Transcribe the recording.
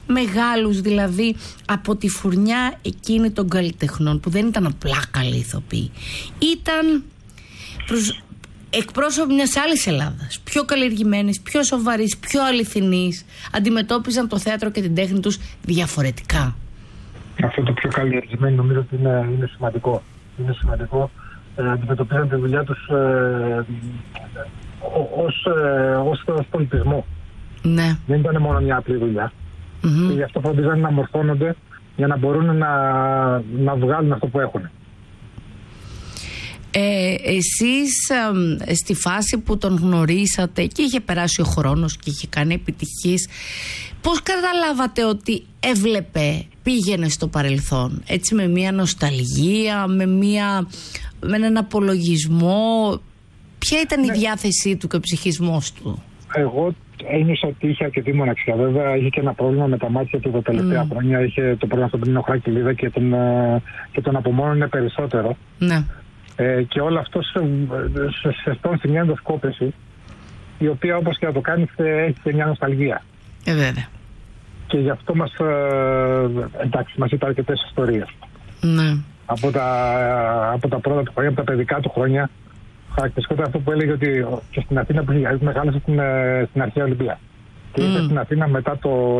μεγάλους δηλαδή από τη φουρνιά εκείνη των καλλιτεχνών, που δεν ήταν απλά καλοί ηθοποιοί, ήταν εκπρόσωποι μιας άλλης Ελλάδας, πιο καλλιεργημένης, πιο σοβαρής, πιο αληθινής, αντιμετώπιζαν το θέατρο και την τέχνη τους διαφορετικά. Αυτό το πιο καλλιεργημένο νομίζω ότι είναι σημαντικό. Είναι σημαντικό. Αντιμετωπίζαν τη δουλειά τους ως πολιτισμό. Ναι. Δεν ήταν μόνο μια απλή δουλειά. Και γι' αυτό φροντίζαν να μορφώνονται για να μπορούν να βγάλουν αυτό που έχουν. Εσείς στη φάση που τον γνωρίσατε και είχε περάσει ο χρόνος και είχε κάνει επιτυχίες, πώς καταλάβατε ότι πήγαινε στο παρελθόν, έτσι με μια νοσταλγία, με έναν απολογισμό? Ποια ήταν η διάθεσή του και ο ψυχισμός του? Εγώ ένιωσα ότι είχε αρκετή μοναξιά. Βέβαια είχε και ένα πρόβλημα με τα μάτια του τα τελευταία χρόνια. Είχε το πρόβλημα στον πινοχράκυλίδα και τον απομόνωνε περισσότερο. Ναι. Και όλο αυτό σε στώνει σε μια ενδοσκόπηση, η οποία όπως και να το κάνεις έχει και μια νοσταλγία. Βέβαια. Και γι' αυτό μας είπε αρκετές ιστορίες. Ναι. Από τα πρώτα του χρόνια, από τα παιδικά του χρόνια, χαρακτηριστικότερα αυτό που έλεγε ότι και στην Αθήνα που μεγάλωσε στην αρχαία Ολυμπία. Και ήρθε στην Αθήνα μετά το